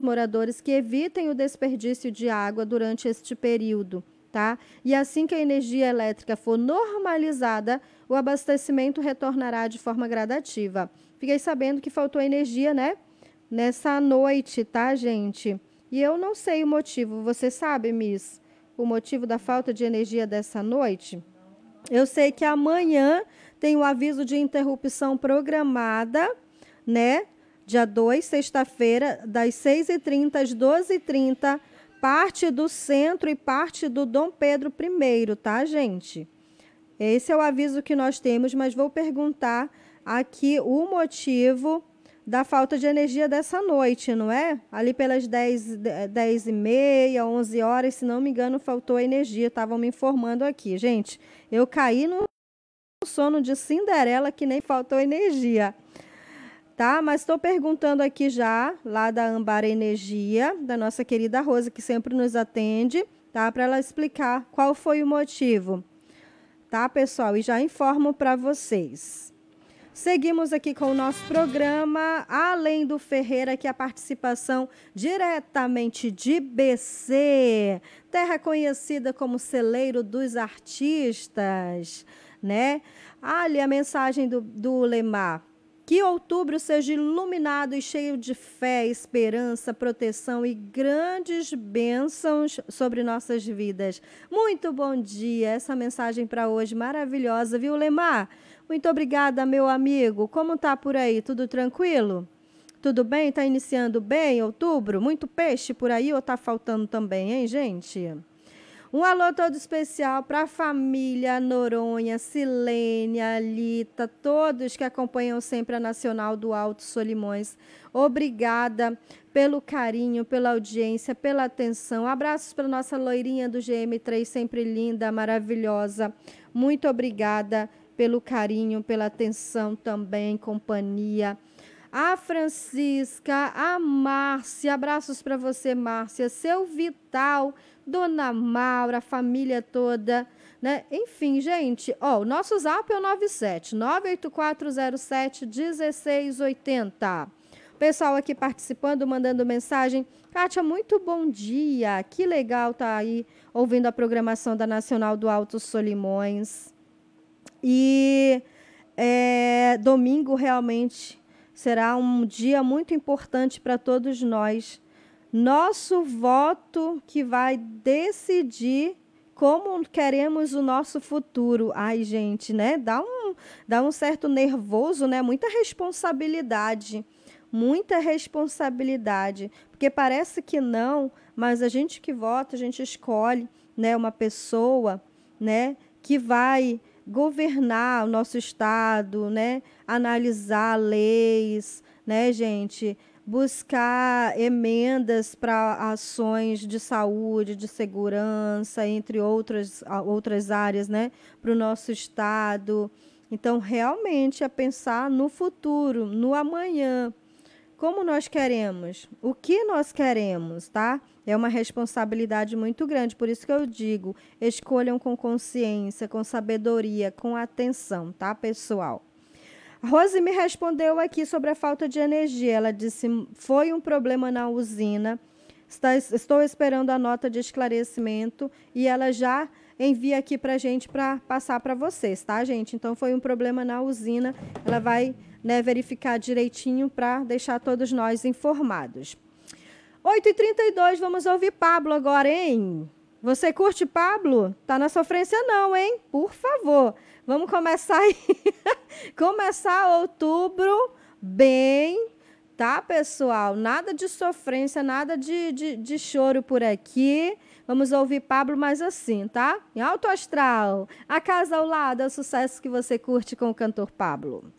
moradores que evitem o desperdício de água durante este período, tá? E assim que a energia elétrica for normalizada, o abastecimento retornará de forma gradativa. Fiquei sabendo que faltou energia, né? Nessa noite, tá, gente? E eu não sei o motivo. Você sabe, Miss, o motivo da falta de energia dessa noite? Eu sei que amanhã tem o aviso de interrupção programada, né? Dia 2, sexta-feira, das 6h30 às 12h30, parte do centro e parte do Dom Pedro I, tá, gente? Esse é o aviso que nós temos, mas vou perguntar aqui o motivo da falta de energia dessa noite, não é? Ali pelas 10h30, 11 horas, se não me engano, faltou energia, estavam me informando aqui. Gente, eu caí no sono de Cinderela que nem faltou energia, tá? Mas estou perguntando aqui já, lá da Ambar Energia, da nossa querida Rosa, que sempre nos atende, tá? Para ela explicar qual foi o motivo, tá, pessoal? E já informo para vocês. Seguimos aqui com o nosso programa, além do Ferreira, que a participação diretamente de BC, terra conhecida como celeiro dos artistas, né? Ali a mensagem do Lemar. Que outubro seja iluminado e cheio de fé, esperança, proteção e grandes bênçãos sobre nossas vidas. Muito bom dia, essa mensagem para hoje maravilhosa, viu, Lemar? Muito obrigada, meu amigo. Como tá por aí? Tudo tranquilo? Tudo bem? Tá iniciando bem outubro? Muito peixe por aí ou tá faltando também, hein, gente? Um alô todo especial para a família Noronha, Silene, Alita, todos que acompanham sempre a Nacional do Alto Solimões. Obrigada pelo carinho, pela audiência, pela atenção. Abraços para nossa loirinha do GM3, sempre linda, maravilhosa. Muito obrigada pelo carinho, pela atenção também, companhia. A Francisca, a Márcia, abraços para você, Márcia, seu Vital, Dona Maura, a família toda, né? Enfim, gente, ó, o nosso zap é o 97-98407-1680. Pessoal aqui participando, mandando mensagem. Kátia, muito bom dia, que legal tá aí ouvindo a programação da Nacional do Alto Solimões. E domingo realmente será um dia muito importante para todos nós. Nosso voto que vai decidir como queremos o nosso futuro. Ai, gente, né? Dá um certo nervoso, né? Muita responsabilidade, porque parece que não, mas a gente que vota, a gente escolhe, né, uma pessoa, né, que vai governar o nosso estado, né, analisar leis, né, gente, buscar emendas para ações de saúde, de segurança, entre outras áreas, né, para o nosso estado. Então, realmente, é pensar no futuro, no amanhã. Como nós queremos? O que nós queremos, tá? É uma responsabilidade muito grande, por isso que eu digo, escolham com consciência, com sabedoria, com atenção, tá, pessoal? A Rose me respondeu aqui sobre a falta de energia. Ela disse, foi um problema na usina, estou esperando a nota de esclarecimento e ela já envia aqui para a gente para passar para vocês, tá, gente? Então, foi um problema na usina, ela vai, né, verificar direitinho para deixar todos nós informados. 8h32, vamos ouvir Pablo agora, hein? Você curte Pablo? Tá na sofrência não, hein? Por favor, vamos começar aí. Começar outubro bem, tá, pessoal? Nada de sofrência, nada de choro por aqui. Vamos ouvir Pablo mais assim, tá? Em alto astral. A casa ao lado é o sucesso que você curte com o cantor Pablo.